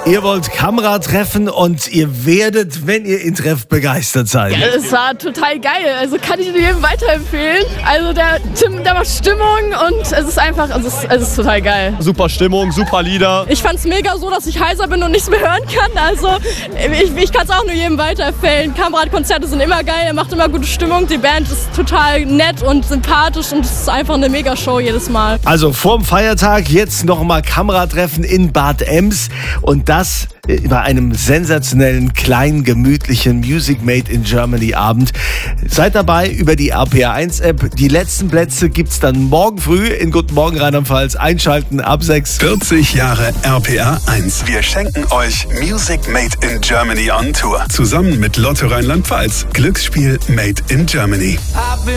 Ihr wollt Kamra treffen und ihr werdet, wenn ihr ihn trefft, begeistert sein. Ja, es war total geil. Also kann ich nur jedem weiterempfehlen. Also der Tim, da war Stimmung und es ist einfach, es ist total geil. Super Stimmung, super Lieder. Ich fand's mega so, dass ich heiser bin und nichts mehr hören kann. Also ich kann es auch nur jedem weiterempfehlen. Kamra-Konzerte sind immer geil, er macht immer gute Stimmung. Die Band ist total nett und sympathisch und es ist einfach eine Mega-Show jedes Mal. Also vorm Feiertag jetzt nochmal Kamra-Treffen in Bad Ems und das bei einem sensationellen, kleinen, gemütlichen Music Made in Germany Abend. Seid dabei über die RPA1 App. Die letzten Plätze gibt's dann morgen früh in Guten Morgen Rheinland-Pfalz. Einschalten ab 6. 40 Jahre RPA1. Wir schenken euch Music Made in Germany on Tour. Zusammen mit Lotto Rheinland-Pfalz. Glücksspiel Made in Germany.